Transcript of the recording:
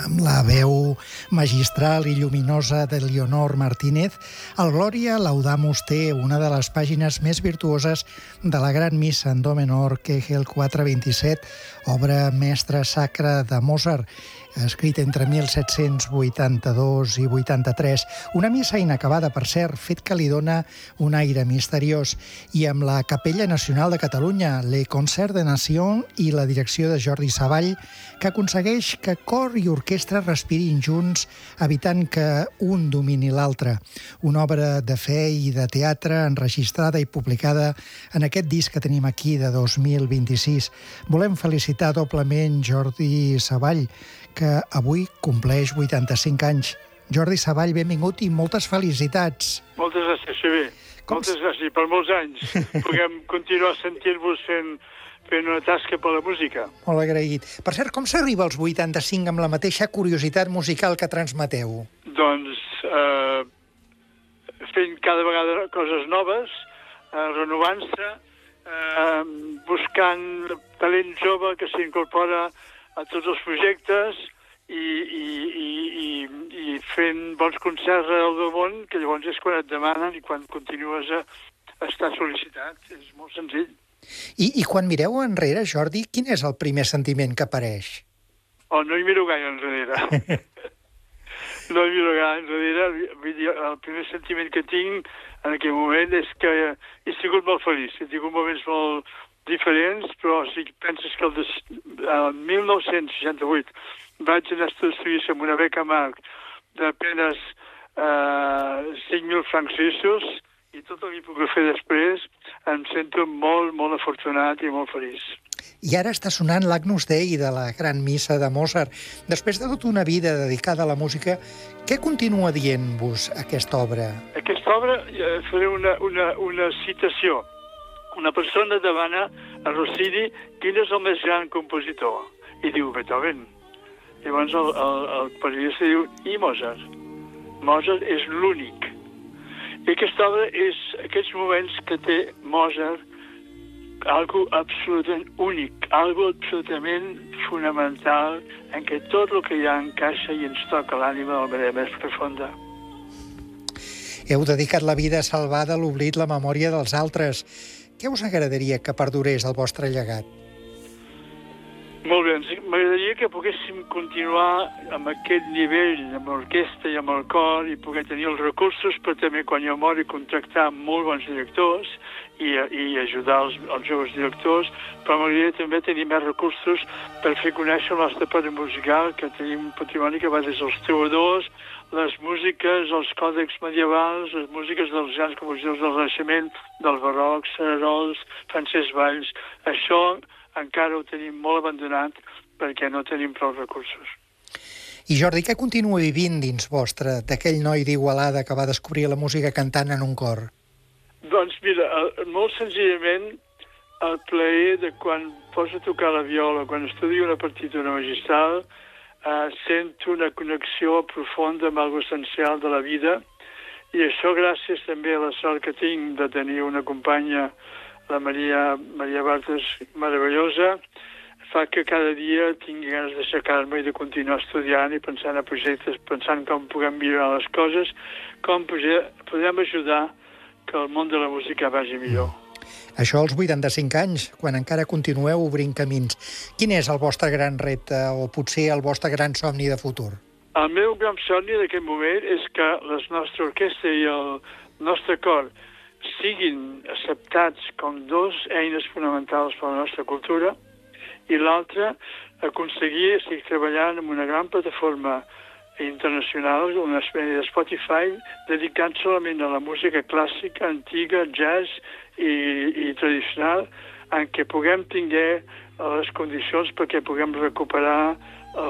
amb la veu magistral i lluminosa de Leonor Martínez, el Gloria Laudamus té una de les pàgines més virtuoses de la Gran Missa en do menor, Kegel 427, obra mestra sacra de Mozart, escrit entre 1782 i 83. Una missa inacabada, per cert, fet que li dona un aire misteriós, i amb la Capella Nacional de Catalunya, Le Concert de Nation i la direcció de Jordi Savall, que aconsegueix que cor i orquestra respirin junts, evitant que un domini l'altre. Una obra de fe i de teatre enregistrada i publicada en aquest disc que tenim aquí de 2026. Volem felicitar doblement Jordi Savall, que avui compleix 85 anys. Jordi Savall, benvingut i moltes felicitats. Moltes gràcies, Xavier. Moltes gràcies per molts anys. Puguem continuar sentint-vos fent una tasca per la música. Molt agraït. Per cert, com s'arriba als 85 amb la mateixa curiositat musical que transmeteu? Doncs fent cada vegada coses noves, renovant-se, buscant talent jove que s'incorpora a tots els projectes i fent bons concerts arreu del món, que llavors és quan et demanen i quan continues a estar sol·licitat. És molt senzill. I quan mireu enrere, Jordi, quin és el primer sentiment que apareix? No hi miro gaire enrere. No hi miro gaire enrere. El primer sentiment que tinc en aquell moment és que he sigut molt feliç. He tingut moments molt diferents, però si penses que el 1968 vaig anar a estudis amb una beca Marc d'apenes 5.000 francs suïssos, i tot el que puc fer després em sento molt, molt afortunat i molt feliç. I ara està sonant l'Agnus Dei de la Gran Missa de Mozart. Després de tota una vida dedicada a la música, què continua dient-vos aquesta obra? Aquesta obra, faré una citació. Una persona demana a Rossini quin és el més gran compositor. I diu Beethoven. Llavors el periodista diu, i Mozart? Mozart és l'únic. I aquesta obra és aquests moments que té Mozart, algo absolutament únic, algo absolutament fonamental, en què tot el que hi ha encaixa i ens toca l'ànima de la manera més profunda. Heu dedicat la vida a salvar de l'oblit la memòria dels altres. Què us agradaria que perdurés el vostre llegat? Molt bé, m'agradaria que poguéssim continuar amb aquest nivell, amb l'orquestra i amb el cor, i poder tenir els recursos, però també quan jo mori contractar molt bons directors i ajudar els joves directors, però m'agradaria també tenir més recursos per fer conèixer el nostre patrimoni musical, que tenim un patrimoni que va des dels trobadors, les músiques, els còdecs medievals, les músiques dels grans compositors del Renaixement, del barroc, Cererols, Francesc Valls. Això encara ho tenim molt abandonat perquè no tenim prou recursos. I Jordi, què continua vivint dins vostre, d'aquell noi d'Igualada que va descobrir la música cantant en un cor? Doncs mira, molt senzillament el plaer de quan poso a tocar la viola, quan estudio una partitura magistral, sento una connexió profunda amb algo essencial de la vida, i això gràcies també a la sort que tinc de tenir una companya, la Maria Bartes, meravellosa, fa que cada dia tingui ganes d'aixecar-me i de continuar estudiant i pensant a projectes, pensant com puguem millorar les coses, com podem ajudar que el món de la música vagi millor. Això als 85 anys, quan encara continueu obrint camins. Quin és el vostre gran repte o potser el vostre gran somni de futur? El meu gran somni d'aquest moment és que la nostra orquestra i el nostre cor siguin acceptats com dos eines fonamentals per a la nostra cultura, i l'altre, aconseguir, estic treballant en una gran plataforma internacional, una espècie de Spotify, dedicant solament a la música clàssica, antiga, jazz i tradicional, en què puguem tenir les condicions perquè puguem recuperar